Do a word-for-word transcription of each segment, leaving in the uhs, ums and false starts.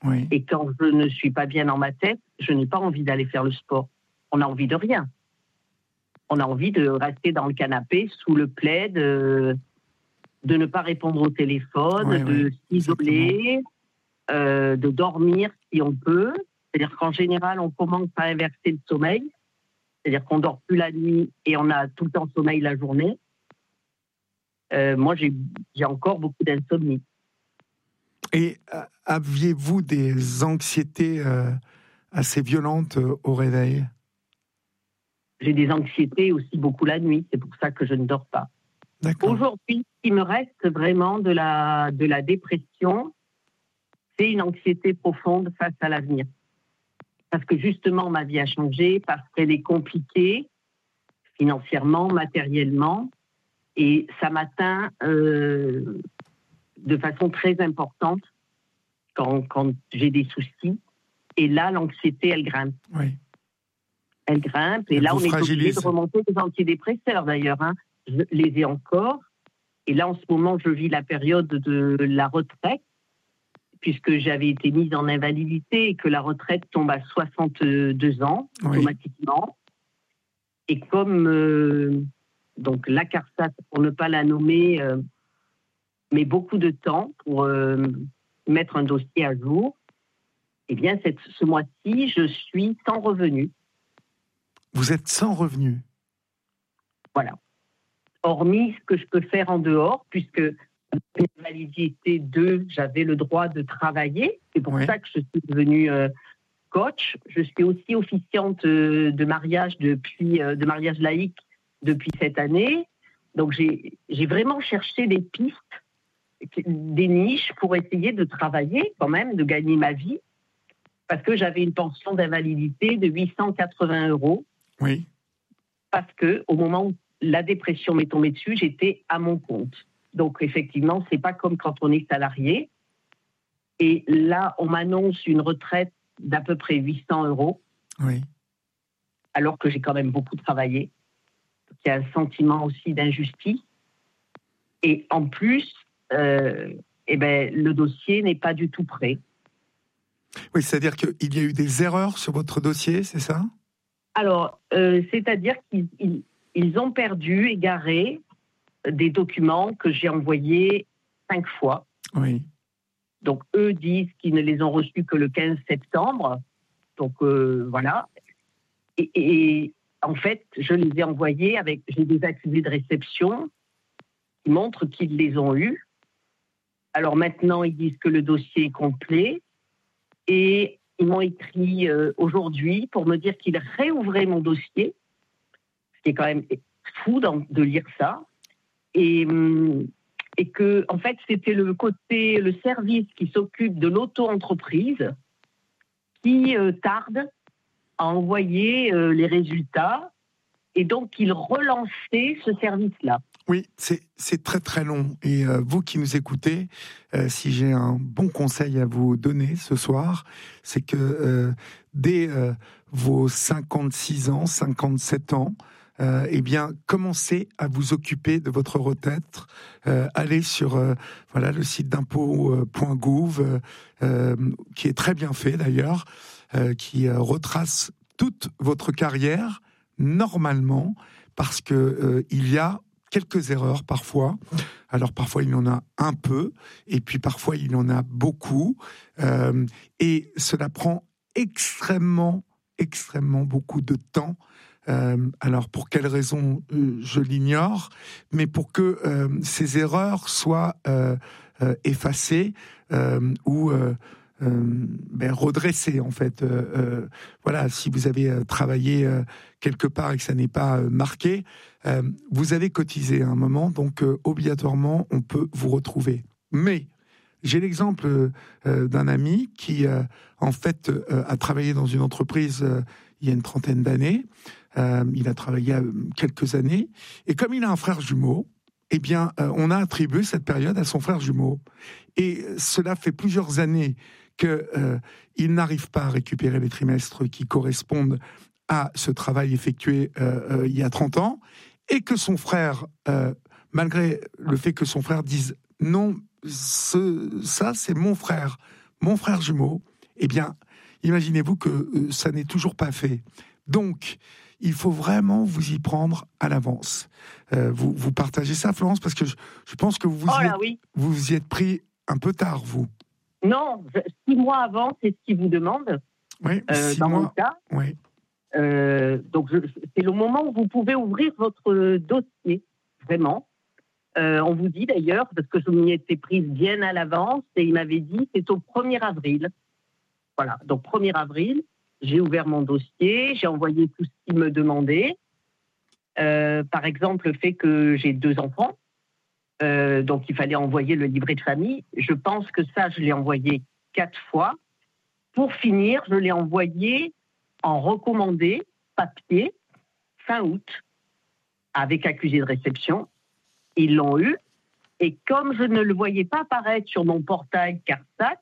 Oui. Et quand je ne suis pas bien dans ma tête, je n'ai pas envie d'aller faire le sport. On a envie de rien. On a envie de rester dans le canapé, sous le plaid, de, de ne pas répondre au téléphone, Oui, de oui, s'isoler, euh, de dormir si on peut. C'est-à-dire qu'en général, on commence à inverser le sommeil. C'est-à-dire qu'on ne dort plus la nuit et on a tout le temps sommeil la journée. Euh, moi, j'ai, j'ai encore beaucoup d'insomnie. Et euh, aviez-vous des anxiétés euh, assez violentes euh, au réveil ? J'ai des anxiétés aussi beaucoup la nuit. C'est pour ça que je ne dors pas. D'accord. Aujourd'hui, ce qui me reste vraiment de la, de la dépression, c'est une anxiété profonde face à l'avenir. Parce que justement, ma vie a changé, parce qu'elle est compliquée, financièrement, matériellement, et ça m'atteint euh, de façon très importante quand, quand j'ai des soucis. Et là, l'anxiété, elle grimpe. Oui. Elle grimpe, et Elle là, vous on est obligé fragilise. de remonter des antidépresseurs, d'ailleurs. Hein. Je les ai encore. Et là, en ce moment, je vis la période de la retraite, puisque j'avais été mise en invalidité et que la retraite tombe à soixante-deux ans, Oui. automatiquement. Et comme euh, donc la CARSAT, pour ne pas la nommer, euh, met beaucoup de temps pour euh, mettre un dossier à jour, eh bien, cette, ce mois-ci, je suis sans revenu. Vous êtes sans revenu. Voilà. Hormis ce que je peux faire en dehors, puisque l'invalidité deux, j'avais le droit de travailler. C'est pour Oui. ça que je suis devenue euh, coach. Je suis aussi officiante euh, de mariage depuis euh, de mariage laïque depuis cette année. Donc j'ai, j'ai vraiment cherché des pistes, des niches pour essayer de travailler quand même, de gagner ma vie, parce que j'avais une pension d'invalidité de huit cent quatre-vingts euros. Oui. Parce que au moment où la dépression m'est tombée dessus, j'étais à mon compte. Donc, effectivement, c'est pas comme quand on est salarié. Et là, on m'annonce une retraite d'à peu près huit cents euros. Oui. Alors que j'ai quand même beaucoup travaillé. Il y a un sentiment aussi d'injustice. Et en plus, euh, eh ben, le dossier n'est pas du tout prêt. Oui, c'est-à-dire qu'il y a eu des erreurs sur votre dossier, c'est ça ? Alors, euh, c'est-à-dire qu'ils ils, ils ont perdu, égaré, des documents que j'ai envoyés cinq fois. Oui. Donc, eux disent qu'ils ne les ont reçus que le quinze septembre. Donc, euh, voilà. Et, et en fait, je les ai envoyés avec... J'ai des accusés de réception qui montrent qu'ils les ont eus. Alors maintenant, ils disent que le dossier est complet. Et ils m'ont écrit euh, aujourd'hui pour me dire qu'ils réouvraient mon dossier. Ce qui est quand même fou de lire ça. Et, et que, en fait, c'était le côté, le service qui s'occupe de l'auto-entreprise qui euh, tarde à envoyer euh, les résultats. Et donc, il relançait ce service-là. Oui, c'est, c'est très très long. Et euh, vous qui nous écoutez, euh, si j'ai un bon conseil à vous donner ce soir, c'est que euh, dès euh, vos cinquante-six ans, cinquante-sept ans, Euh, eh bien, commencez à vous occuper de votre retraite. Euh, allez sur euh, voilà le site d'impôt point gouv, euh, euh, qui est très bien fait d'ailleurs, euh, qui euh, retrace toute votre carrière normalement, parce que euh, il y a quelques erreurs parfois. Alors parfois il y en a un peu, et puis parfois il y en a beaucoup, euh, et cela prend extrêmement, extrêmement beaucoup de temps. Euh, alors pour quelles raisons euh, je l'ignore, mais pour que euh, ces erreurs soient euh, euh, effacées euh, ou euh, euh, ben, redressées en fait. Euh, euh, voilà, si vous avez euh, travaillé euh, quelque part et que ça n'est pas euh, marqué, euh, vous avez cotisé à un moment, donc euh, obligatoirement on peut vous retrouver. Mais j'ai l'exemple euh, d'un ami qui euh, en fait euh, a travaillé dans une entreprise euh, il y a une trentaine d'années. Euh, il a travaillé quelques années, et comme il a un frère jumeau, eh bien, euh, on a attribué cette période à son frère jumeau. Et cela fait plusieurs années qu'il euh, n'arrive pas à récupérer les trimestres qui correspondent à ce travail effectué euh, euh, il y a trente ans, et que son frère, euh, malgré le fait que son frère dise non, ce, ça c'est mon frère, mon frère jumeau, Eh bien, imaginez-vous que euh, ça n'est toujours pas fait. Donc, il faut vraiment vous y prendre à l'avance. Euh, vous, vous partagez ça, Florence, parce que je, je pense que vous vous, Oh y là êtes, oui. vous vous y êtes pris un peu tard, vous. Non, je- six mois avant, c'est ce qu'ils vous demandent, Oui, euh, six dans mon mois. cas. Oui. Euh, donc, je- c'est le moment où vous pouvez ouvrir votre dossier, vraiment. Euh, on vous dit d'ailleurs, parce que je m'y étais prise bien à l'avance, et il m'avait dit c'est au premier avril. Voilà, donc premier avril, j'ai ouvert mon dossier, j'ai envoyé tout ce qu'il me demandait. Euh, par exemple, le fait que j'ai deux enfants, euh, donc il fallait envoyer le livret de famille. Je pense que ça, je l'ai envoyé quatre fois. Pour finir, je l'ai envoyé en recommandé, papier, fin août, avec accusé de réception. Ils l'ont eu. Et comme je ne le voyais pas apparaître sur mon portail CARSAT,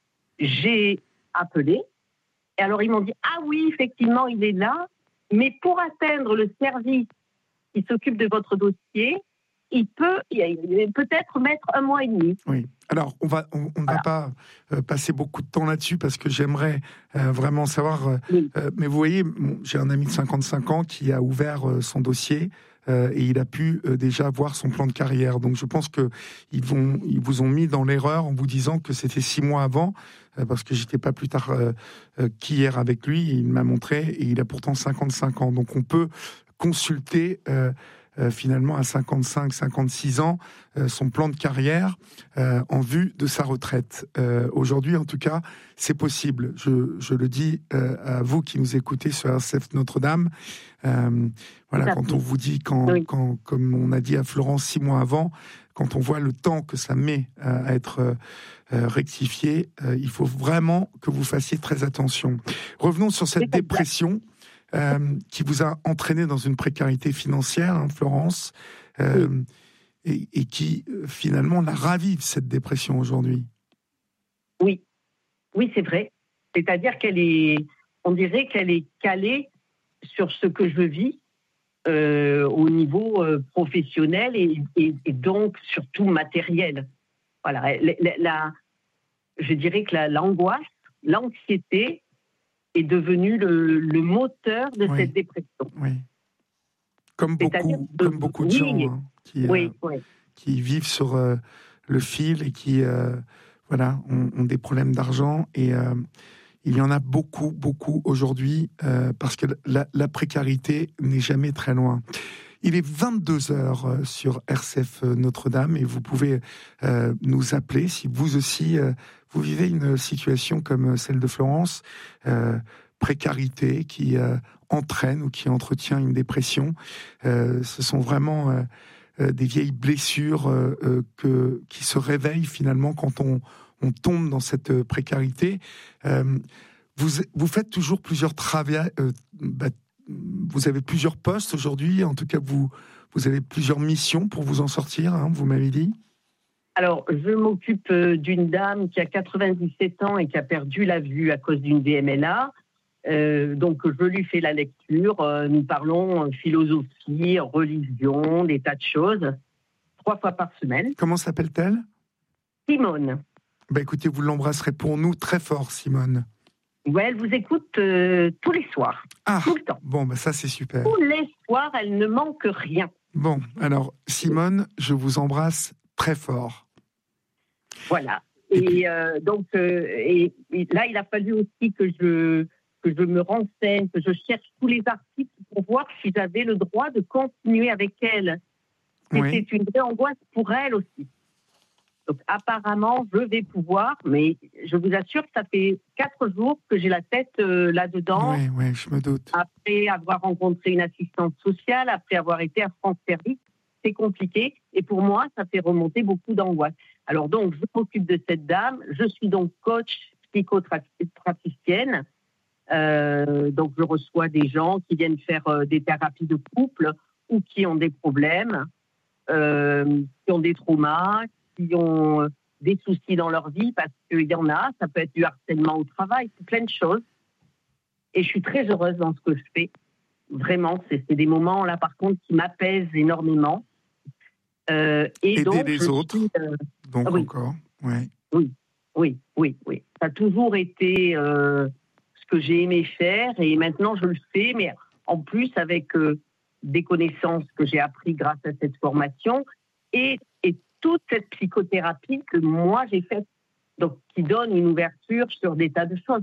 j'ai appelé. Et alors, ils m'ont dit, ah oui, effectivement, il est là. Mais pour atteindre le service qui s'occupe de votre dossier, il peut il peut-être mettre un mois et demi. Oui. Alors, on va, on, on ne Voilà. va pas euh, passer beaucoup de temps là-dessus parce que j'aimerais euh, vraiment savoir. Euh, Oui. euh, mais vous voyez, bon, j'ai un ami de cinquante-cinq ans qui a ouvert euh, son dossier euh, et il a pu euh, déjà voir son plan de carrière. Donc, je pense que ils vont, ils vous ont mis dans l'erreur en vous disant que c'était six mois avant, euh, parce que j'étais pas plus tard euh, euh, qu'hier avec lui. Il m'a montré et il a pourtant cinquante-cinq ans. Donc, on peut consulter. Euh, Euh, finalement à cinquante-cinq, cinquante-six ans, euh, son plan de carrière euh, en vue de sa retraite. Euh, aujourd'hui, en tout cas, c'est possible. Je, je le dis euh, à vous qui nous écoutez sur R C F Notre-Dame. Euh, voilà, quand on vous dit, quand, Oui. quand, comme on a dit à Florence six mois avant, quand on voit le temps que ça met euh, à être euh, rectifié, euh, il faut vraiment que vous fassiez très attention. Revenons sur cette dépression. Euh, qui vous a entraîné dans une précarité financière, hein, Florence, euh, oui. et, et qui euh, finalement la ravive, cette dépression aujourd'hui. Oui, oui, c'est vrai. C'est-à-dire qu'elle est, on dirait qu'elle est calée sur ce que je vis euh, au niveau euh, professionnel et, et, et donc surtout matériel. Voilà, la, la, la, je dirais que la, l'angoisse, l'anxiété est devenu le, le moteur de oui. cette dépression. Oui. Comme beaucoup, de, comme beaucoup de oui, gens hein, qui, oui, euh, oui. qui vivent sur euh, le fil et qui euh, voilà, ont, ont des problèmes d'argent. Et euh, il y en a beaucoup, beaucoup aujourd'hui euh, parce que la, la précarité n'est jamais très loin. Il est vingt-deux heures sur R C F Notre-Dame et vous pouvez euh, nous appeler si vous aussi euh, vous vivez une situation comme celle de Florence, euh, précarité qui euh, entraîne ou qui entretient une dépression. Euh, ce sont vraiment euh, euh, des vieilles blessures euh, euh, que, qui se réveillent finalement quand on, on tombe dans cette précarité. Euh, vous, vous faites toujours plusieurs travaux. Euh, bah, Vous avez plusieurs postes aujourd'hui, en tout cas vous, vous avez plusieurs missions pour vous en sortir, hein, vous m'avez dit. Alors, je m'occupe d'une dame qui a quatre-vingt-dix-sept ans et qui a perdu la vue à cause d'une D M L A. Euh, donc, je lui fais la lecture. Euh, nous parlons philosophie, religion, des tas de choses, trois fois par semaine. Comment s'appelle-t-elle ? Simone. Bah, écoutez, vous l'embrasserez pour nous très fort, Simone. Ouais, elle vous écoute euh, tous les soirs, ah, tout le temps. Bon, bah ça c'est super. Tous les soirs, elle ne manque rien. Bon, alors Simone, je vous embrasse très fort. Voilà. Et, et puis... euh, donc, euh, et, et là, il a fallu aussi que je que je me renseigne, que je cherche tous les articles pour voir si j'avais le droit de continuer avec elle. C'était oui. une vraie angoisse pour elle aussi. Donc, apparemment, je vais pouvoir, mais je vous assure que ça fait quatre jours que j'ai la tête euh, là-dedans. Oui, oui, je me doute. Après avoir rencontré une assistante sociale, après avoir été à France Service, c'est compliqué. Et pour moi, ça fait remonter beaucoup d'angoisse. Alors donc, je m'occupe de cette dame. Je suis donc coach psychothérapeutienne. Euh, donc, je reçois des gens qui viennent faire euh, des thérapies de couple ou qui ont des problèmes, euh, qui ont des traumas, qui ont des soucis dans leur vie, parce qu'il y en a, ça peut être du harcèlement au travail, c'est plein de choses. Et je suis très heureuse dans ce que je fais. Vraiment, c'est, c'est des moments, là, par contre, qui m'apaisent énormément. Euh, et Aider donc, les autres, suis, euh... donc ah, oui. encore, ouais. Oui, oui, oui, oui. Ça a toujours été euh, ce que j'ai aimé faire et maintenant je le fais, mais en plus avec euh, des connaissances que j'ai apprises grâce à cette formation et, et toute cette psychothérapie que moi j'ai faite, donc qui donne une ouverture sur des tas de choses.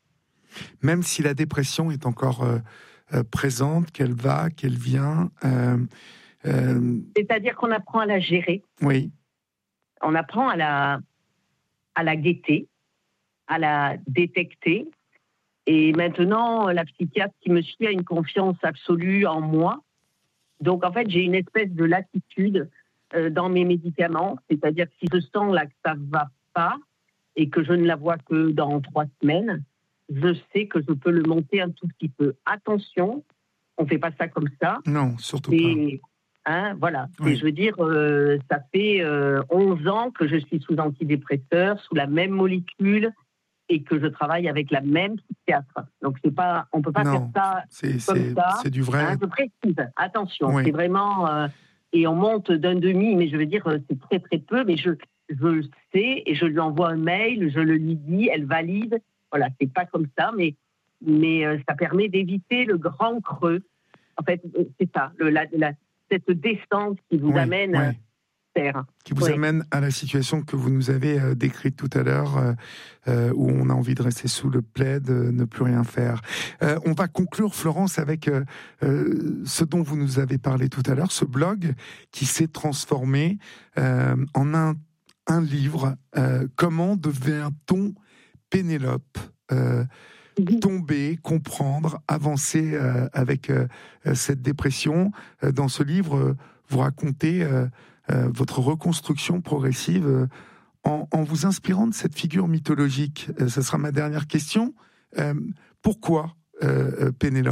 Même si la dépression est encore euh, euh, présente, qu'elle va, qu'elle vient... Euh, euh... C'est-à-dire qu'on apprend à la gérer. Oui. On apprend à la, à la guetter, à la détecter. Et maintenant, la psychiatre qui me suit a une confiance absolue en moi. Donc, en fait, j'ai une espèce de latitude euh, dans mes médicaments. C'est-à-dire que si je sens là que ça ne va pas et que je ne la vois que dans trois semaines, je sais que je peux le monter un tout petit peu. Attention, on ne fait pas ça comme ça. Non, surtout et, pas. Hein, voilà. Oui. Et je veux dire, euh, ça fait euh, onze ans que je suis sous antidépresseur, sous la même molécule, et que je travaille avec la même psychiatre. Donc, c'est pas, on ne peut pas non, faire ça c'est, comme c'est, ça. C'est du vrai. Hein, je précise, attention, oui. c'est vraiment... Euh, et on monte d'un demi, mais je veux dire, c'est très très peu, mais je, je le sais, et je lui envoie un mail, je le lui dis, elle valide. Voilà, c'est pas comme ça, mais, mais euh, ça permet d'éviter le grand creux. En fait, c'est ça, le, la, la, cette descente qui vous oui, amène... Oui. Euh, Terre. Qui vous oui. amène à la situation que vous nous avez euh, décrite tout à l'heure, euh, euh, où on a envie de rester sous le plaid, euh, ne plus rien faire. Euh, on va conclure, Florence, avec euh, euh, ce dont vous nous avez parlé tout à l'heure, ce blog qui s'est transformé euh, en un, un livre. Euh, comment devient-on Pénélope euh, tomber, comprendre, avancer euh, avec euh, cette dépression. Euh, dans ce livre, euh, vous racontez euh, euh, votre reconstruction progressive euh, en, en vous inspirant de cette figure mythologique. Euh, ce sera ma dernière question. Euh, pourquoi euh, Pénélope ?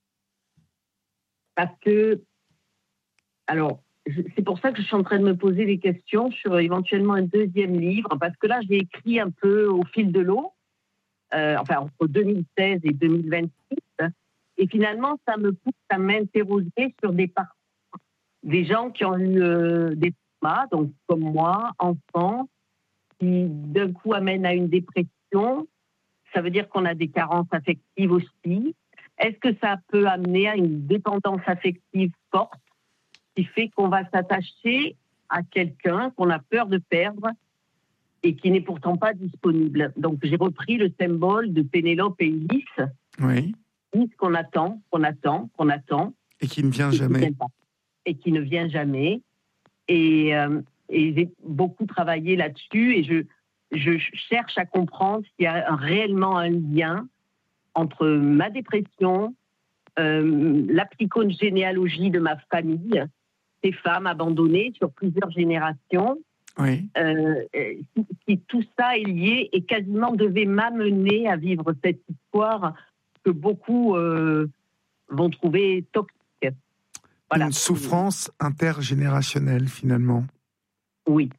Parce que, alors, je, c'est pour ça que je suis en train de me poser des questions sur éventuellement un deuxième livre, parce que là, j'ai écrit un peu au fil de l'eau, euh, enfin, entre deux mille seize et deux mille vingt-six, et finalement, ça me pousse à m'interroger sur des parcours, des gens qui ont eu euh, des traumas, donc comme moi, enfants, qui d'un coup amènent à une dépression. Ça veut dire qu'on a des carences affectives aussi. Est-ce que ça peut amener à une dépendance affective forte qui fait qu'on va s'attacher à quelqu'un qu'on a peur de perdre et qui n'est pourtant pas disponible? Donc, j'ai repris le symbole de Pénélope et Ulysse. Oui. Ulysse qu'on attend, qu'on attend, qu'on attend. Et qui ne vient et jamais. Qui vient pas, et qui ne vient jamais. Et, euh, et j'ai beaucoup travaillé là-dessus et je, je cherche à comprendre s'il y a un, réellement un lien entre ma dépression, euh, la psychogénéalogie de ma famille, ces femmes abandonnées sur plusieurs générations, oui. euh, si, si tout ça est lié et quasiment devait m'amener à vivre cette histoire que beaucoup euh, vont trouver toxique. Voilà. Une souffrance intergénérationnelle, finalement. Oui,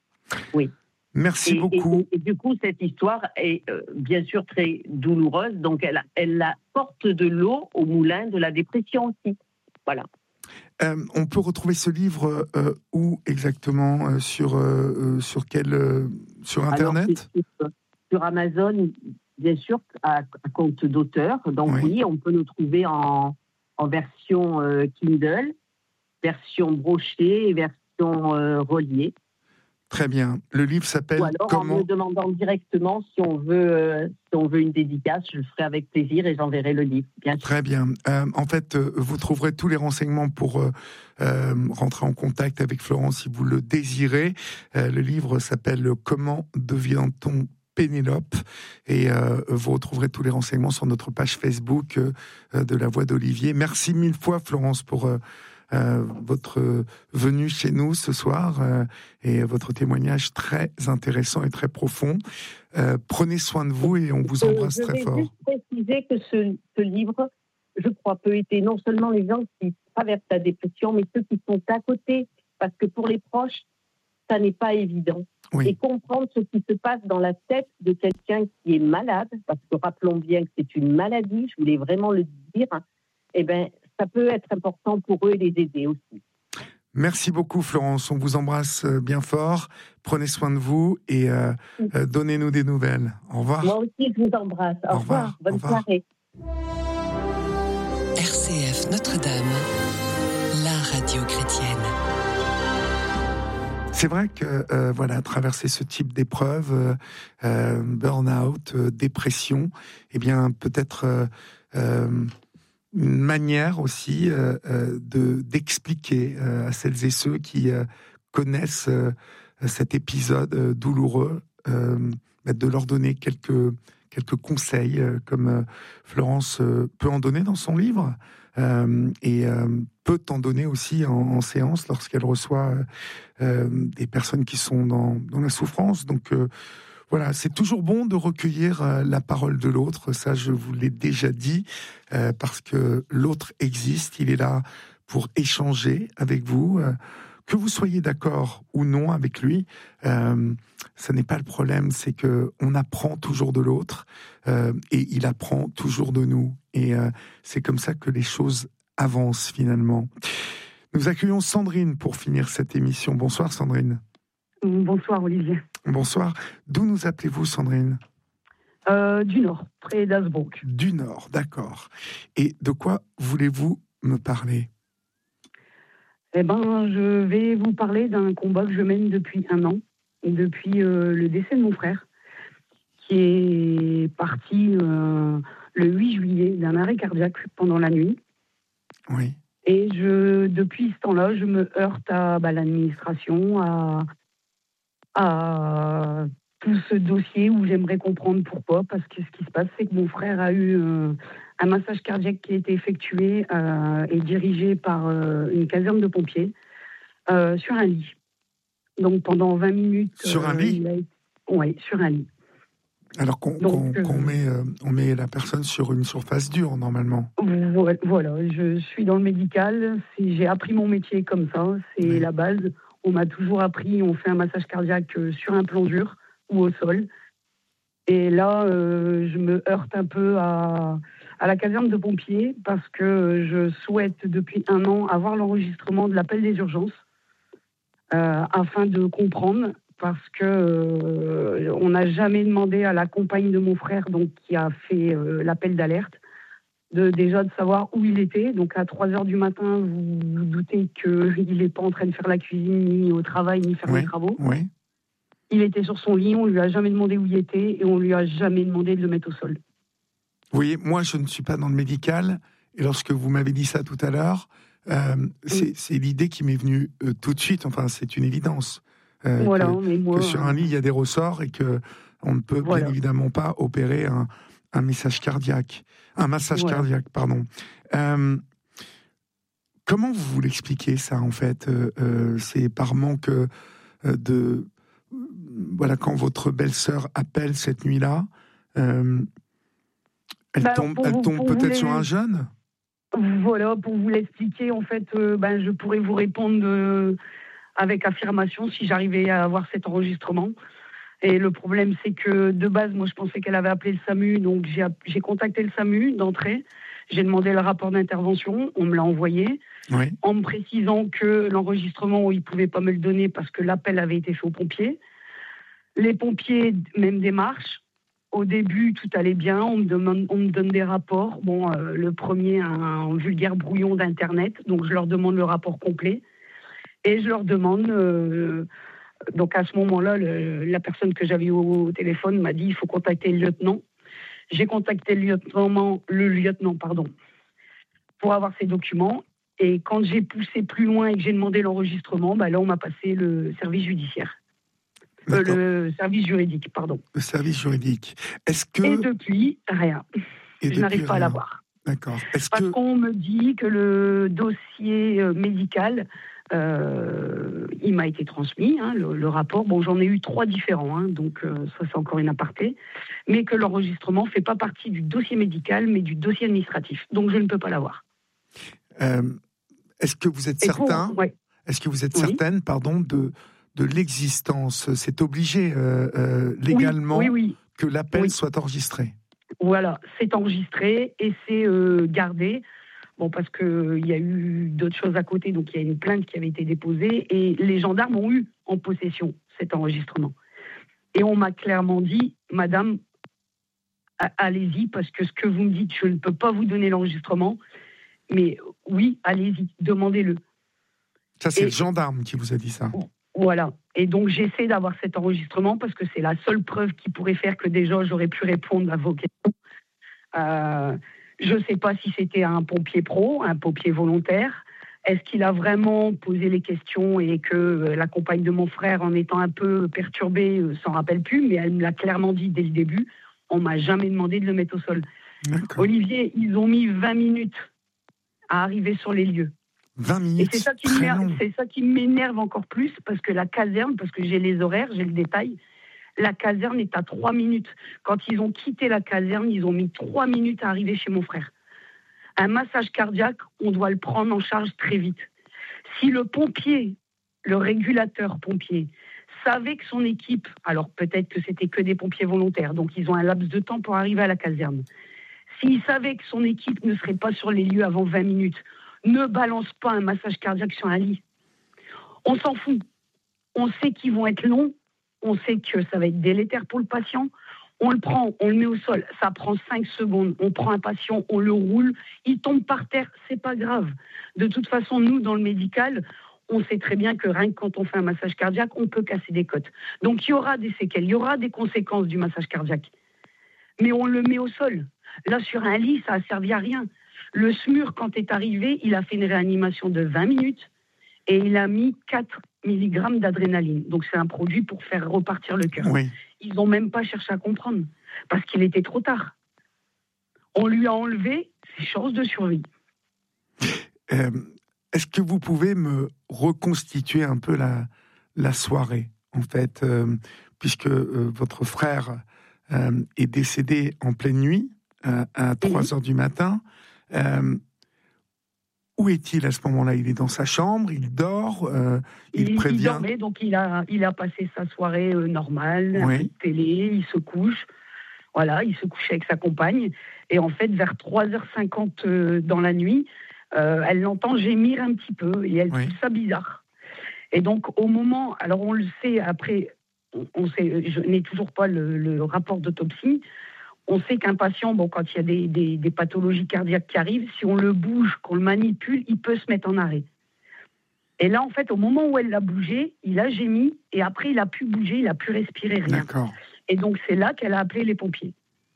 oui. Merci et, beaucoup. Et, et, et du coup, cette histoire est euh, bien sûr très douloureuse, donc elle, elle apporte de l'eau au moulin de la dépression aussi. Voilà. Euh, on peut retrouver ce livre euh, où exactement euh, sur, euh, sur quel euh, sur Internet? Alors, sur, sur Amazon, bien sûr, à, à compte d'auteur. Donc oui. oui, on peut le trouver en, en version euh, Kindle, version brochée et version euh, reliée. Très bien. Le livre s'appelle Ou alors comment... en me demandant directement si on veut, euh, si on veut une dédicace, je le ferai avec plaisir et j'enverrai le livre. Bien sûr. Très bien. Euh, en fait, euh, vous trouverez tous les renseignements pour euh, euh, rentrer en contact avec Florence si vous le désirez. Euh, le livre s'appelle « Comment devient-on Pénélope ?» et euh, vous retrouverez tous les renseignements sur notre page Facebook euh, de La Voix d'Olivier. Merci mille fois, Florence, pour... Euh, Euh, votre venue chez nous ce soir euh, et votre témoignage très intéressant et très profond. Euh, prenez soin de vous et on vous embrasse euh, très fort. Je vais juste préciser que ce, ce livre, je crois, peut aider non seulement les gens qui traversent la dépression, mais ceux qui sont à côté, parce que pour les proches, ça n'est pas évident. Oui. Et comprendre ce qui se passe dans la tête de quelqu'un qui est malade, parce que rappelons bien que c'est une maladie, je voulais vraiment le dire, eh bien, ça peut être important pour eux et les aider aussi. Merci beaucoup, Florence. On vous embrasse bien fort. Prenez soin de vous et euh, euh, donnez-nous des nouvelles. Au revoir. Moi aussi, je vous embrasse. Au, Au revoir. revoir. Bonne Au revoir. soirée. R C F Notre-Dame, la radio chrétienne. C'est vrai que euh, voilà, traverser ce type d'épreuve, euh, euh, burn-out, euh, dépression, eh bien peut-être euh, euh, une manière aussi euh, euh, de d'expliquer euh, à celles et ceux qui euh, connaissent euh, cet épisode euh, douloureux, euh, de leur donner quelques quelques conseils, euh, comme euh, Florence euh, peut en donner dans son livre. Euh, et euh, peut en donner aussi en, en séance lorsqu'elle reçoit euh, euh, des personnes qui sont dans, dans la souffrance. Donc euh, voilà, c'est toujours bon de recueillir euh, la parole de l'autre, ça je vous l'ai déjà dit, euh, parce que l'autre existe, il est là pour échanger avec vous, euh, que vous soyez d'accord ou non avec lui, euh, ça n'est pas le problème, c'est que on apprend toujours de l'autre euh, et il apprend toujours de nous. Et euh, c'est comme ça que les choses avancent finalement. Nous accueillons Sandrine pour finir cette émission. Bonsoir Sandrine. Bonsoir Olivier. Bonsoir. D'où nous appelez-vous Sandrine ? euh, Du Nord, près d'Hazebrouck. Du Nord, d'accord. Et de quoi voulez-vous me parler ? Eh ben, je vais vous parler d'un combat que je mène depuis un an, depuis euh, le décès de mon frère, qui est parti euh, le huit juillet d'un arrêt cardiaque pendant la nuit. Oui. Et je, depuis ce temps-là, je me heurte à bah, l'administration, à, à tout ce dossier où j'aimerais comprendre pourquoi. Parce que ce qui se passe, c'est que mon frère a eu euh, un massage cardiaque qui a été effectué euh, et dirigé par euh, une caserne de pompiers euh, sur un lit. Donc pendant vingt minutes... Sur un euh, lit Oui, sur un lit. Alors qu'on, Donc, qu'on, qu'on euh, met, euh, on met la personne sur une surface dure, normalement. Voilà, je suis dans le médical, c'est, j'ai appris mon métier comme ça, c'est Oui. la base. On m'a toujours appris, on fait un massage cardiaque sur un plan dur ou au sol. Et là, euh, je me heurte un peu à, à la caserne de pompiers parce que je souhaite depuis un an avoir l'enregistrement de l'appel des urgences euh, afin de comprendre. Parce que euh, on n'a jamais demandé à la compagne de mon frère, donc qui a fait euh, l'appel d'alerte, de déjà de savoir où il était. Donc à trois heures du matin, vous vous doutez qu'il n'est pas en train de faire la cuisine, ni au travail, ni faire Oui, les travaux. oui. Il était sur son lit, on lui a jamais demandé où il était et on lui a jamais demandé de le mettre au sol. Vous voyez, moi je ne suis pas dans le médical, et lorsque vous m'avez dit ça tout à l'heure, euh, c'est, Oui. c'est l'idée qui m'est venue euh, tout de suite, enfin c'est une évidence. Euh, Voilà, que, mais moi, que sur un lit, il y a des ressorts et que on ne peut Voilà. bien évidemment pas opérer un, un message cardiaque, un massage Voilà. cardiaque, pardon. Euh, comment vous vous l'expliquez ça en fait euh, euh, C'est par manque euh, de voilà, quand votre belle-sœur appelle cette nuit-là, euh, elle Bah, tombe, pour elle vous- tombe pour peut-être vous les- sur un jeune. Voilà, pour vous l'expliquer, en fait, euh, ben, je pourrais vous répondre euh, avec affirmation si j'arrivais à avoir cet enregistrement. Et le problème, c'est que de base, moi, je pensais qu'elle avait appelé le SAMU, donc j'ai, j'ai contacté le SAMU d'entrée. J'ai demandé le rapport d'intervention, on me l'a envoyé, Oui. en me précisant que l'enregistrement, ils ne pouvaient pas me le donner parce que l'appel avait été fait aux pompiers. Les pompiers, même démarche. Au début, tout allait bien, on me, demande, on me donne des rapports. Bon, euh, le premier, un, un vulgaire brouillon d'Internet, donc je leur demande le rapport complet. Et je leur demande, euh, donc à ce moment-là, le, la personne que j'avais au, au téléphone m'a dit il faut contacter le lieutenant. J'ai contacté le lieutenant, le lieutenant pardon, pour avoir ces documents. Et quand j'ai poussé plus loin et que j'ai demandé l'enregistrement, bah là, on m'a passé le service judiciaire. Euh, le service juridique, pardon. Le service juridique. Est-ce que... Et depuis, rien. Et je n'arrive depuis pas rien. à l'avoir. D'accord. Est-ce Parce que... qu'on me dit que le dossier médical, euh, il m'a été transmis, hein, le, le rapport. Bon, j'en ai eu trois différents, hein, donc euh, ça c'est encore une aparté. Mais que l'enregistrement ne fait pas partie du dossier médical, mais du dossier administratif. Donc je ne peux pas l'avoir. Euh, est-ce que vous êtes Et certain pour, ouais. Est-ce que vous êtes Oui. certaine, pardon, de, de l'existence? C'est obligé euh, euh, légalement oui, oui, oui. que l'appel Oui. soit enregistré. Voilà, c'est enregistré et c'est euh, gardé. Bon, parce qu'il euh, y a eu d'autres choses à côté, donc il y a une plainte qui avait été déposée et les gendarmes ont eu en possession cet enregistrement. Et on m'a clairement dit, madame, allez-y, parce que ce que vous me dites, je ne peux pas vous donner l'enregistrement, mais oui, allez-y, demandez-le. Ça, c'est Et, le gendarme qui vous a dit ça. Voilà. Et donc, j'essaie d'avoir cet enregistrement parce que c'est la seule preuve qui pourrait faire que déjà, j'aurais pu répondre à vos questions. Euh, je ne sais pas si c'était un pompier pro, un pompier volontaire. Est-ce qu'il a vraiment posé les questions et que euh, la compagne de mon frère, en étant un peu perturbée, euh, s'en rappelle plus, mais elle me l'a clairement dit dès le début. On ne m'a jamais demandé de le mettre au sol. D'accord. Olivier, ils ont mis vingt minutes à arriver sur les lieux. vingt minutes, et c'est ça, qui très m'énerve, long. c'est ça qui m'énerve encore plus, parce que la caserne, parce que j'ai les horaires, j'ai le détail, la caserne est à trois minutes. Quand ils ont quitté la caserne, ils ont mis trois minutes à arriver chez mon frère. Un massage cardiaque, on doit le prendre en charge très vite. Si le pompier, le régulateur pompier, savait que son équipe, alors peut-être que c'était que des pompiers volontaires, donc ils ont un laps de temps pour arriver à la caserne. S'il savait que son équipe ne serait pas sur les lieux avant vingt minutes, ne balance pas un massage cardiaque sur un lit. On s'en fout. On sait qu'ils vont être longs, on sait que ça va être délétère pour le patient. On le prend, on le met au sol, ça prend cinq secondes. On prend un patient, on le roule, il tombe par terre, c'est pas grave. De toute façon, nous, dans le médical, on sait très bien que rien que quand on fait un massage cardiaque, on peut casser des côtes. Donc il y aura des séquelles, il y aura des conséquences du massage cardiaque. Mais on le met au sol. Là, sur un lit, ça a servi à rien. Le S M U R, quand est arrivé, il a fait une réanimation de vingt minutes et il a mis quatre milligrammes d'adrénaline. Donc c'est un produit pour faire repartir le cœur. Oui. Ils n'ont même pas cherché à comprendre, parce qu'il était trop tard. On lui a enlevé ses chances de survie. Euh, est-ce que vous pouvez me reconstituer un peu la, la soirée, en fait, euh, puisque euh, votre frère euh, est décédé en pleine nuit, euh, à trois heures du matin. Euh, Où est-il à ce moment-là? Il est dans sa chambre, il dort, euh, il, il prévient. Il dormait, donc il a, il a passé sa soirée euh, normale, oui. un peu de télé, il se couche. Voilà, il se couche avec sa compagne. Et en fait, vers trois heures cinquante euh, dans la nuit, euh, elle l'entend gémir un petit peu et elle oui. trouve ça bizarre. Et donc, au moment, alors on le sait après, on, on sait, je n'ai toujours pas le, le rapport d'autopsie. On sait qu'un patient, bon, quand il y a des, des, des pathologies cardiaques qui arrivent, si on le bouge, qu'on le manipule, il peut se mettre en arrêt. Et là, en fait, au moment où elle l'a bougé, il a gémi, et après, il a pu bouger, il a pu respirer, rien. D'accord. Et donc, c'est là qu'elle a appelé les pompiers.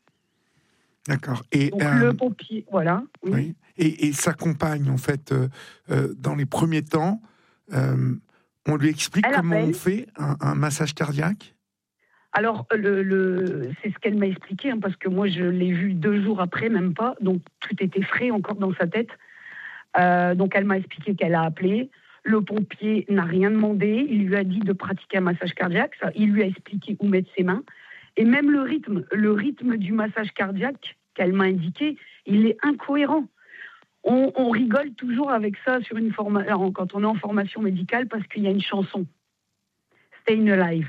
D'accord. Et donc, euh, le pompier, voilà. Oui. oui. Et, et sa compagne, en fait, euh, euh, dans les premiers temps, euh, on lui explique elle comment appelle. on fait un, un massage cardiaque? Alors, le, le, c'est ce qu'elle m'a expliqué, hein, parce que moi, je l'ai vu deux jours après, même pas, donc tout était frais encore dans sa tête. Euh, donc, elle m'a expliqué qu'elle a appelé. Le pompier n'a rien demandé. Il lui a dit de pratiquer un massage cardiaque. Ça, il lui a expliqué où mettre ses mains. Et même le rythme, le rythme du massage cardiaque qu'elle m'a indiqué, il est incohérent. On, on rigole toujours avec ça sur une forma- quand on est en formation médicale parce qu'il y a une chanson, Stayin' Alive.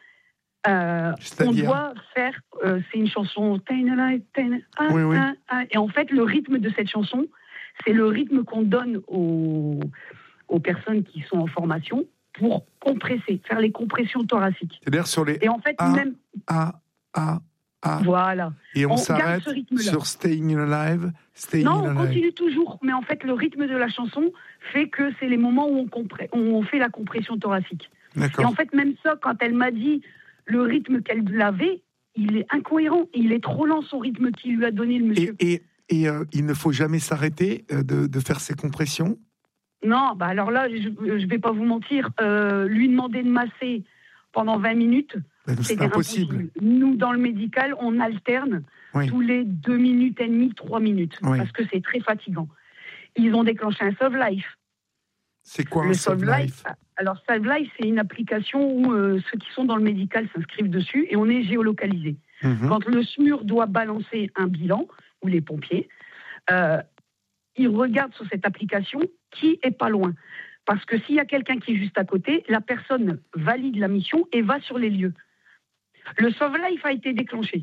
Euh, on doit faire, euh, c'est une chanson, alive, ah, oui, oui. Ah, ah, et en fait le rythme de cette chanson, c'est le rythme qu'on donne aux, aux personnes qui sont en formation pour compresser, faire les compressions thoraciques. C'est-à-dire sur les et en fait A, même A, A, A. Voilà. Et on, on s'arrête sur Staying Alive. Staying non, on alive. continue toujours, mais en fait le rythme de la chanson fait que c'est les moments où on, compré- où on fait la compression thoracique. D'accord. Et en fait même ça, quand elle m'a dit le rythme qu'elle avait, il est incohérent. Il est trop lent, son rythme qu'il lui a donné, le monsieur. Et, et, et euh, il ne faut jamais s'arrêter euh, de, de faire ses compressions? Non, bah alors là, je ne vais pas vous mentir. Euh, lui demander de masser pendant vingt minutes, ben, c'est impossible. impossible. Nous, dans le médical, on alterne oui. tous les deux minutes et demie, trois minutes, oui. parce que c'est très fatigant. Ils ont déclenché un Save Life. C'est quoi le un Save Life? Alors, Save Life, c'est une application où euh, ceux qui sont dans le médical s'inscrivent dessus et on est géolocalisé. Mmh. Quand le S M U R doit balancer un bilan, ou les pompiers, euh, ils regardent sur cette application qui est pas loin. Parce que s'il y a quelqu'un qui est juste à côté, la personne valide la mission et va sur les lieux. Le Save Life a été déclenché.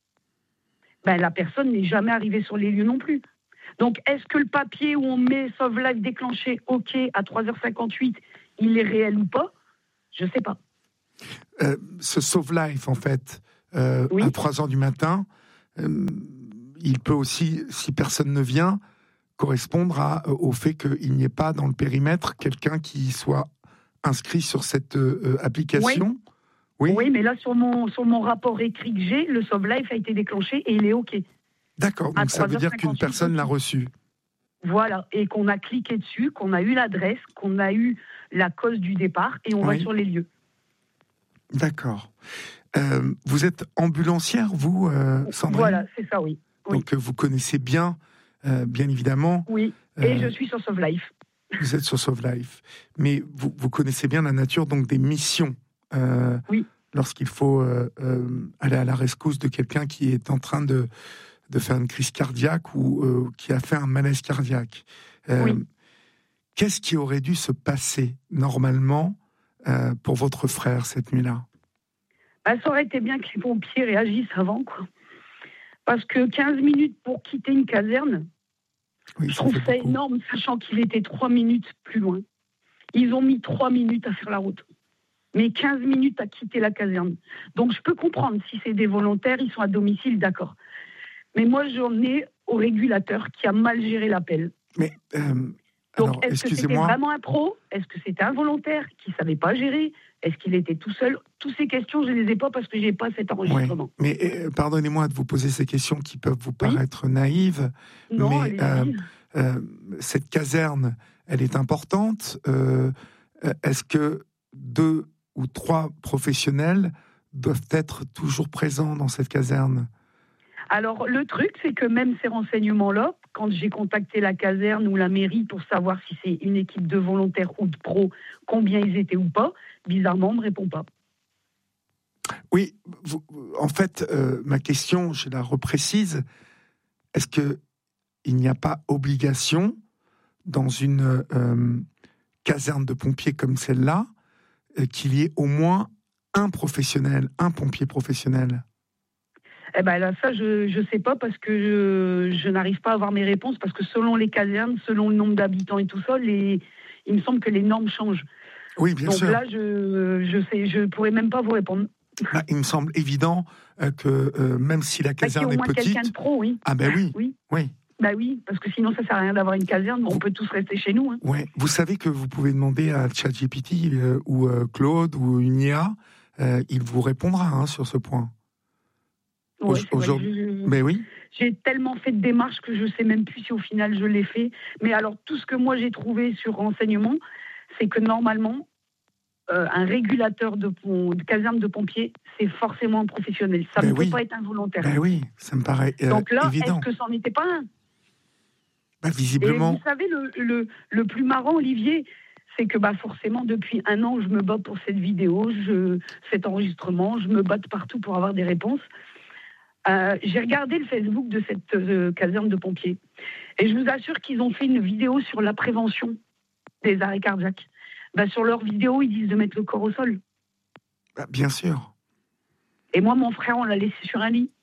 Ben, la personne n'est jamais arrivée sur les lieux non plus. Donc, est-ce que le papier où on met Save Life déclenché, OK, à trois heures cinquante-huit, il est réel ou pas? Je ne sais pas. euh, ce sauve-life, en fait, euh, Oui. à trois heures du matin, euh, il peut aussi, si personne ne vient, correspondre à, au fait qu'il n'y ait pas dans le périmètre quelqu'un qui soit inscrit sur cette euh, application. Oui. Oui. Oui, mais là, sur mon, sur mon rapport écrit que j'ai, le sauve-life a été déclenché et il est OK. D'accord, À donc ça veut dire trois heures qu'une cinquante-huit, personne l'a OK. reçu. Voilà, et qu'on a cliqué dessus, qu'on a eu l'adresse, qu'on a eu la cause du départ, et on Oui. va sur les lieux. D'accord. Euh, vous êtes ambulancière, vous, euh, Sandrine ? Voilà, c'est ça, oui. Oui. Donc euh, vous connaissez bien, euh, bien évidemment. Oui, et euh, je suis sur Sauve-Life. Vous êtes sur Sauve-Life, mais vous, vous connaissez bien la nature donc des missions. Euh, Oui. Lorsqu'il faut euh, euh, aller à la rescousse de quelqu'un qui est en train de, de faire une crise cardiaque ou euh, qui a fait un malaise cardiaque. Euh, Oui. Qu'est-ce qui aurait dû se passer normalement euh, pour votre frère cette nuit-là ? Bah, ça aurait été bien que les pompiers réagissent avant, quoi. Parce que quinze minutes pour quitter une caserne, Oui, je ça trouve fait ça beaucoup. énorme, sachant qu'il était trois minutes plus loin. Ils ont mis trois minutes à faire la route. Mais quinze minutes à quitter la caserne. Donc je peux comprendre, si c'est des volontaires, ils sont à domicile, d'accord. Mais moi, j'en ai au régulateur qui a mal géré l'appel. Mais, euh, Donc, alors, est-ce que c'était excusez-moi. vraiment un pro ? Est-ce que c'était un volontaire qui ne savait pas gérer ? Est-ce qu'il était tout seul ? Toutes ces questions, je ne les ai pas parce que je n'ai pas cet enregistrement. Ouais. Mais euh, pardonnez-moi de vous poser ces questions qui peuvent vous paraître naïves. Non, mais allez-y. euh, euh, cette caserne, elle est importante. Euh, est-ce que deux ou trois professionnels doivent être toujours présents dans cette caserne ? Alors, le truc, c'est que même ces renseignements-là, quand j'ai contacté la caserne ou la mairie pour savoir si c'est une équipe de volontaires ou de pros, combien ils étaient ou pas, bizarrement, on ne me répond pas. Oui, vous, en fait, euh, ma question, je la reprécise. Est-ce qu'il n'y a pas obligation dans une euh, caserne de pompiers comme celle-là euh, qu'il y ait au moins un professionnel, un pompier professionnel ? Eh ben là, ça, je ne sais pas parce que je, je n'arrive pas à avoir mes réponses parce que selon les casernes, selon le nombre d'habitants et tout ça, les, il me semble que les normes changent. Oui, bien Donc sûr. là, je je sais, je pourrais même pas vous répondre. Bah, il me semble évident euh, que euh, même si la Bah, qu'il y ait caserne au est moins petite, quelqu'un de pro, oui. ah ben oui, Oui. oui, Bah oui, parce que sinon ça sert à rien d'avoir une caserne. On peut tous rester chez nous. Hein. ouais. Vous savez que vous pouvez demander à ChatGPT euh, ou euh, Claude ou une I A, euh, il vous répondra hein, sur ce point. Ouais, c'est vrai, Aujourd'hui, je- mais oui. J'ai tellement fait de démarches que je sais même plus si au final je l'ai fait. Mais alors tout ce que moi j'ai trouvé sur renseignement, c'est que normalement euh, un régulateur de, pom- de caserne de pompiers, c'est forcément un professionnel. Ça Ben ne oui. peut pas être un volontaire. Ben oui, ça me paraît euh, Donc là, évident. est-ce que ça n'en était pas un ? Bah, Et visiblement, vous savez, le, le, le plus marrant, Olivier, c'est que bah, forcément, depuis un an, je me bats pour cette vidéo, je, cet enregistrement, je me bats de partout pour avoir des réponses. Euh, j'ai regardé le Facebook de cette euh, caserne de pompiers. Et je vous assure qu'ils ont fait une vidéo sur la prévention des arrêts cardiaques. Bah, sur leur vidéo, ils disent de mettre le corps au sol. bah, bien sûr. Et moi, mon frère, on l'a laissé sur un lit.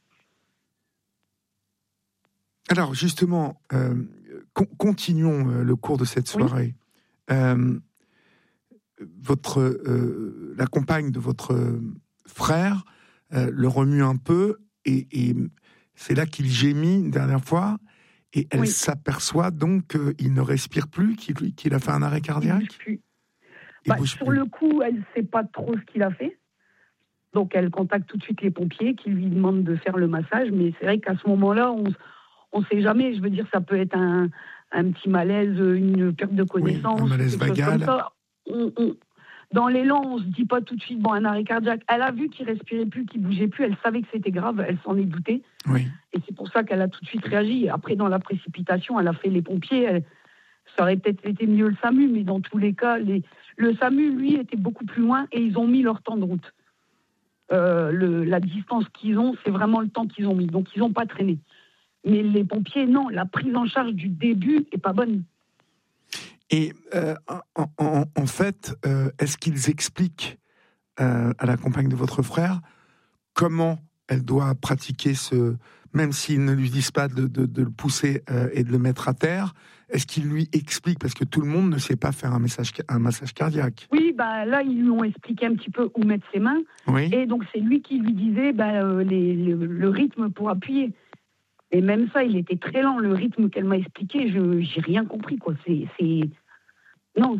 Alors justement, euh, con- continuons euh, le cours de cette soirée. Oui. Euh, votre, euh, la compagne de votre frère euh, le remue un peu et, et c'est là qu'il gémit une dernière fois et elle oui. s'aperçoit donc qu'il ne respire plus, qu'il, qu'il a fait un arrêt cardiaque. Il bouge plus. Il bah, bouge sur plus. le coup, elle ne sait pas trop ce qu'il a fait. Donc elle contacte tout de suite les pompiers qui lui demandent de faire le massage. Mais c'est vrai qu'à ce moment-là, on ne sait jamais. Je veux dire, ça peut être un, un petit malaise, une perte de connaissance. Oui, un malaise vagal. On, on, dans l'élan, on ne se dit pas tout de suite, bon, un arrêt cardiaque. Elle a vu qu'il respirait plus, qu'il bougeait plus. Elle savait que c'était grave. Elle s'en est doutée. Oui. Et c'est pour ça qu'elle a tout de suite réagi. Après, dans la précipitation, elle a fait les pompiers. Elle, ça aurait peut-être été mieux le SAMU, mais dans tous les cas, les, le SAMU, lui, était beaucoup plus loin et ils ont mis leur temps de route. Euh, le, la distance qu'ils ont, c'est vraiment le temps qu'ils ont mis. Donc, ils n'ont pas traîné. Mais les pompiers, non, la prise en charge du début n'est pas bonne. Et euh, en, en, en fait, euh, est-ce qu'ils expliquent euh, à la compagne de votre frère comment elle doit pratiquer ce même s'ils ne lui disent pas de, de, de le pousser euh, et de le mettre à terre, est-ce qu'ils lui expliquent, parce que tout le monde ne sait pas faire un, message, un massage cardiaque? Oui, bah, là, ils lui ont expliqué un petit peu où mettre ses mains. Oui. Et donc, c'est lui qui lui disait bah, euh, les, les, le rythme pour appuyer. Et même ça, il était très lent, le rythme qu'elle m'a expliqué. Je n'ai rien compris, quoi. C'est, c'est... Non.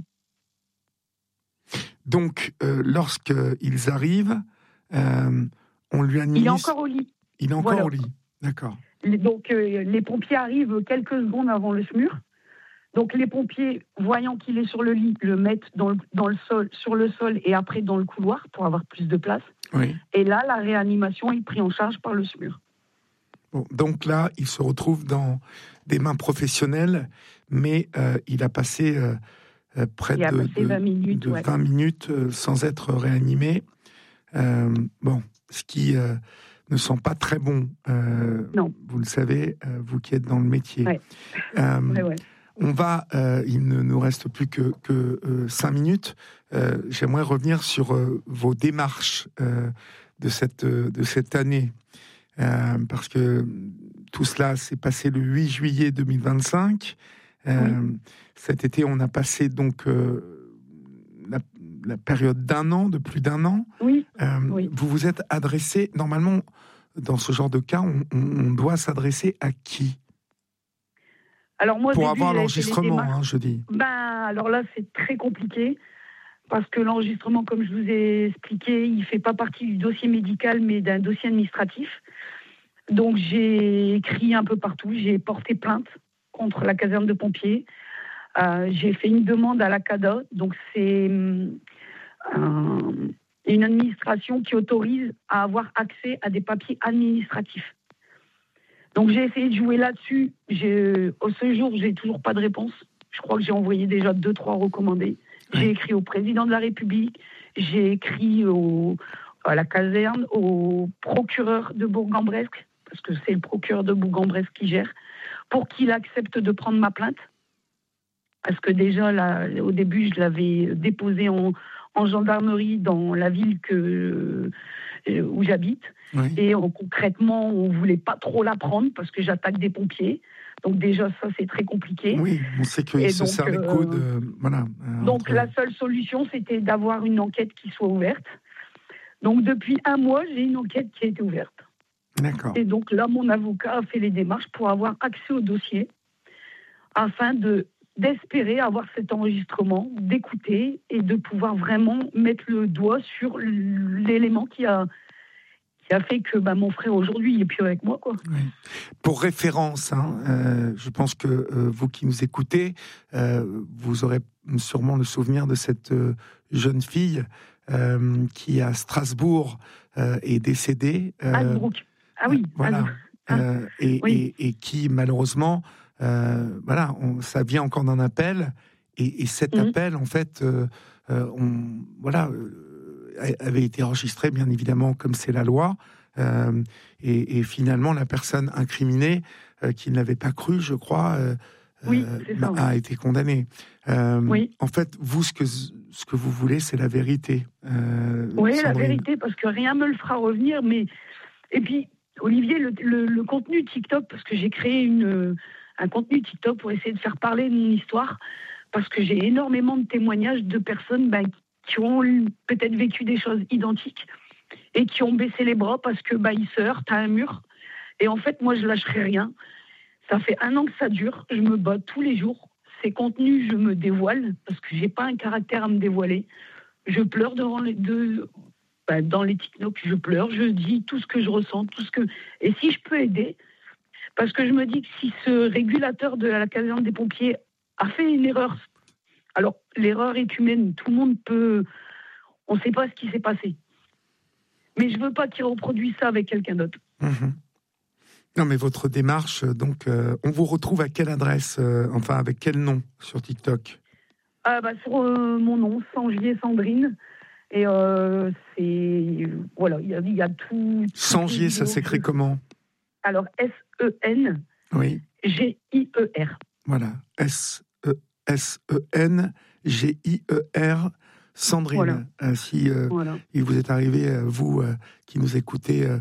Donc, euh, lorsqu'ils arrivent, euh, on lui administre... Il est encore au lit. Il est encore voilà. au lit, d'accord. Donc, euh, les pompiers arrivent quelques secondes avant le S M U R. Donc, les pompiers, voyant qu'il est sur le lit, le mettent dans le, dans le sol, sur le sol et après dans le couloir pour avoir plus de place. Oui. Et là, la réanimation est prise en charge par le S M U R. Bon, donc là, il se retrouve dans des mains professionnelles, mais euh, il a passé euh, euh, près il a de, passé de, vingt minutes, de ouais. vingt minutes euh, sans être réanimé. Euh, bon, ce qui euh, ne sent pas très bon. Euh, non. Vous le savez, euh, vous qui êtes dans le métier. Ouais. Euh, ouais, ouais. On va, euh, il ne nous reste plus que, que euh, cinq minutes. Euh, j'aimerais revenir sur euh, vos démarches euh, de cette euh, de cette année, euh, parce que tout cela s'est passé le huit juillet deux mille vingt-cinq. Euh, oui. Cet été, on a passé donc euh, la, la période d'un an, de plus d'un an. Oui. Euh, oui. Vous vous êtes adressé, normalement, dans ce genre de cas, on, on doit s'adresser à qui? Alors moi, pour début, avoir l'enregistrement, hein, je dis. Ben, alors là, c'est très compliqué, parce que l'enregistrement, comme je vous ai expliqué, il ne fait pas partie du dossier médical, mais d'un dossier administratif. Donc j'ai écrit un peu partout, j'ai porté plainte contre la caserne de pompiers. Euh, j'ai fait une demande à la C A D A, donc c'est euh, une administration qui autorise à avoir accès à des papiers administratifs. Donc j'ai essayé de jouer là-dessus. J'ai, au ce jour, j'ai toujours pas de réponse. Je crois que j'ai envoyé déjà deux, trois recommandés. J'ai écrit au président de la République, j'ai écrit au, à la caserne, au procureur de Bourg-en-Bresse, parce que c'est le procureur de Bourg-en-Bresse qui gère, pour qu'il accepte de prendre ma plainte. Parce que déjà, là, au début, je l'avais déposée en, en gendarmerie dans la ville que, euh, où j'habite. Oui. Et on, concrètement, on ne voulait pas trop la prendre parce que j'attaque des pompiers. Donc déjà, ça, c'est très compliqué. Oui, on sait qu'ils se serrent les coudes. Euh, voilà, euh, donc entre... la seule solution, c'était d'avoir une enquête qui soit ouverte. Donc depuis un mois, j'ai une enquête qui a été ouverte. D'accord. Et donc là, mon avocat a fait les démarches pour avoir accès au dossier afin de, d'espérer avoir cet enregistrement, d'écouter et de pouvoir vraiment mettre le doigt sur l'élément qui a... qui a fait que bah, mon frère aujourd'hui n'est plus avec moi, quoi. Oui. Pour référence, hein, euh, je pense que euh, vous qui nous écoutez, euh, vous aurez sûrement le souvenir de cette euh, jeune fille euh, qui à Strasbourg euh, est décédée. Euh, Albrook. Ah oui. Voilà. Euh, et, oui. et, et qui malheureusement, euh, voilà, on, ça vient encore d'un appel, et, et cet mm-hmm. appel, en fait, euh, euh, on, voilà. Euh, avait été enregistré, bien évidemment, comme c'est la loi, euh, et, et finalement, la personne incriminée, euh, qui ne l'avait pas cru, je crois, euh, oui, ça, a oui. été condamnée. Euh, oui. En fait, vous, ce que, ce que vous voulez, c'est la vérité. Euh, oui, Sandrine. La vérité, parce que rien ne me le fera revenir, mais... Et puis, Olivier, le, le, le contenu TikTok, parce que j'ai créé une, un contenu TikTok pour essayer de faire parler de mon histoire, parce que j'ai énormément de témoignages de personnes... Ben, qui ont peut-être vécu des choses identiques et qui ont baissé les bras parce que bah, ils se heurtent à un mur. Et en fait, moi, je lâcherai rien. Ça fait un an que ça dure. Je me bats tous les jours. Ces contenus, je me dévoile parce que j'ai pas un caractère à me dévoiler. Je pleure devant les deux, bah, dans les TikTok, je pleure. Je dis tout ce que je ressens, tout ce que. Et si je peux aider, parce que je me dis que si ce régulateur de la caserne des pompiers a fait une erreur. Alors, l'erreur est humaine, tout le monde peut... On ne sait pas ce qui s'est passé. Mais je ne veux pas qu'il reproduise ça avec quelqu'un d'autre. Mmh. Non, mais votre démarche, donc, euh, on vous retrouve à quelle adresse, euh, enfin, avec quel nom sur TikTok? Ah, bah, sur euh, mon nom, Sangier Sandrine. Et euh, c'est... Voilà, il y a, y a tout... Sangier, ça s'écrit je... comment? Alors, S E N Oui. G I E R. Voilà, S S E N G I E R, Sandrine. Voilà. Euh, si euh, voilà. il vous est arrivé, euh, vous euh, qui nous écoutez, euh,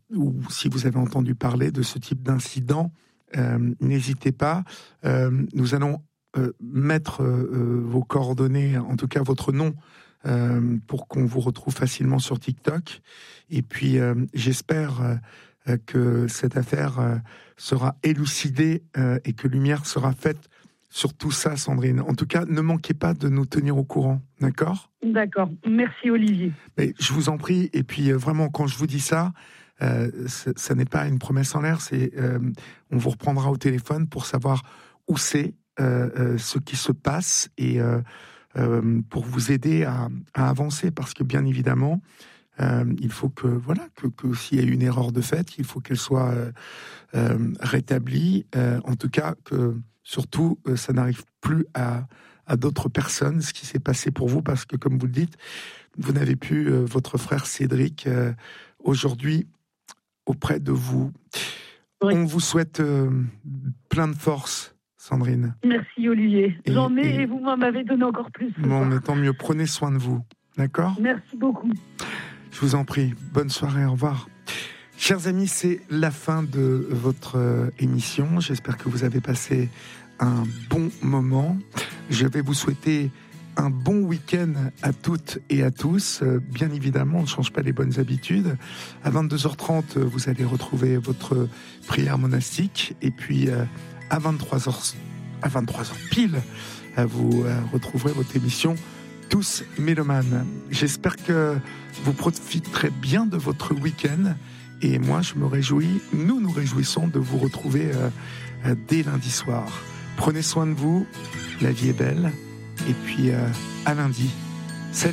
ou si vous avez entendu parler de ce type d'incident, euh, n'hésitez pas. Euh, nous allons euh, mettre euh, vos coordonnées, en tout cas votre nom, euh, pour qu'on vous retrouve facilement sur TikTok. Et puis, euh, j'espère euh, que cette affaire euh, sera élucidée euh, et que lumière sera faite sur tout ça, Sandrine. En tout cas, ne manquez pas de nous tenir au courant, d'accord ? D'accord. Merci, Olivier. Mais je vous en prie. Et puis, euh, vraiment, quand je vous dis ça, euh, ça n'est pas une promesse en l'air. C'est, euh, on vous reprendra au téléphone pour savoir où c'est, euh, euh, ce qui se passe, et euh, euh, pour vous aider à, à avancer. Parce que, bien évidemment, euh, il faut que, voilà, que, que s'il y a une erreur de fait, il faut qu'elle soit euh, euh, rétablie. Euh, en tout cas, que surtout, euh, ça n'arrive plus à, à d'autres personnes, ce qui s'est passé pour vous, parce que, comme vous le dites, vous n'avez plus euh, votre frère Cédric euh, aujourd'hui auprès de vous. Oui. On vous souhaite euh, plein de force, Sandrine. Merci, Olivier. Et, J'en ai et, et vous m'en avez donné encore plus. Bon, mais tant mieux. Prenez soin de vous. D'accord ? Merci beaucoup. Je vous en prie. Bonne soirée. Au revoir. Chers amis, c'est la fin de votre euh, émission. J'espère que vous avez passé un bon moment. Je vais vous souhaiter un bon week-end à toutes et à tous. Euh, bien évidemment, on ne change pas les bonnes habitudes. À vingt-deux heures trente, vous allez retrouver votre prière monastique. Et puis, euh, à vingt-trois heures, à vingt-trois heures pile, euh, vous euh, retrouverez votre émission Tous Mélomanes. J'espère que vous profiterez bien de votre week-end. Et moi, je me réjouis, nous nous réjouissons de vous retrouver euh, euh, dès lundi soir. Prenez soin de vous, la vie est belle, et puis euh, à lundi.